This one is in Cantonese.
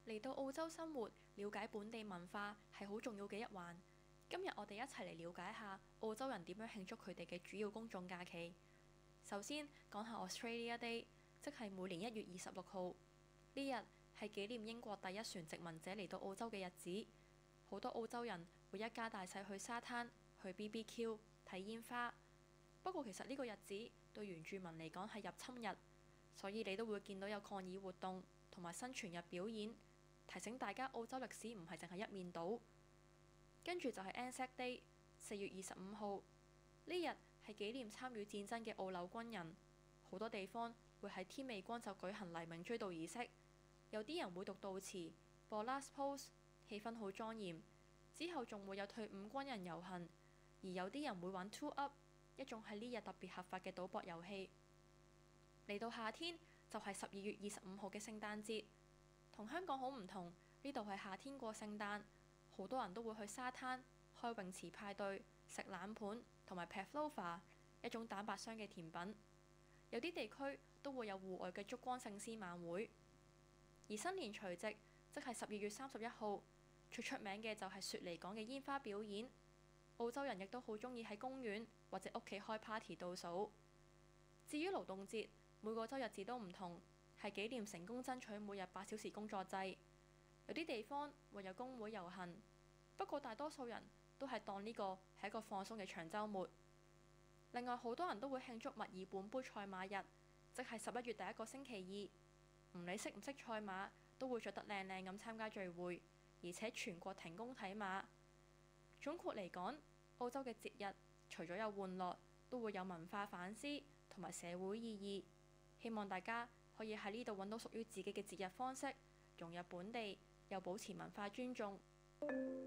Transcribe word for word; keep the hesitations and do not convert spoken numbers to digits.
嚟到澳洲生活，了解本地文化係好重要嘅一環。今日我哋一齊嚟了解下澳洲人點樣慶祝佢哋嘅主要公眾假期。首先講下 Australia Day，即係每年一月二十六號。呢日係紀念英國第一船殖民者嚟到澳洲嘅日子。好多澳洲人會一家大細去沙灘、去 B B Q、睇煙花。不過其實呢個日子對原住民嚟講係入侵日，所以你都會見到有抗議活動同埋新傳日表演。提醒大家澳洲歷史唔係淨係一面倒。跟住就係 Anzac Day， 四月二十五號。呢日係紀念參與戰爭嘅澳紐軍人。好多地方會喺天未光就舉行黎明追悼儀式，有啲人會讀悼詞，播 Last Post， 氣氛好莊嚴。之後仲會有退伍軍人遊行，而有啲人會玩 Two Up， 一種係呢日特別合法嘅賭博遊戲。嚟到夏天就係十二月二十五號嘅聖誕節。同香港好唔同，呢度係夏天過聖誕，好多人都會去沙灘開泳池派對、食冷盤同埋 pavlova， 一種蛋白霜嘅甜品。有啲地區都會有戶外嘅燭光聖詩晚會。而新年除夕即係十二月三十一號，最出名嘅就係雪梨港嘅煙花表演。澳洲人亦都好鍾意喺公園或者屋企開 party 倒數。至於勞動節，每個州日子都唔同。係紀念成功爭取每日八小時工作制，有啲地方會有工會遊行，不過大多數人都係當呢個係一個放鬆嘅長週末。另外，好多人都會慶祝墨爾本杯賽馬日，即係十一月第一個星期二。唔理識唔識賽馬，都會着得靚靚咁參加聚會，而且全國停工睇馬。總括嚟講，澳洲嘅節日除咗有玩樂，都會有文化反思同埋社會意義。希望大家可以喺呢度揾到屬於自己嘅節日方式，融入本地，又保持文化尊重。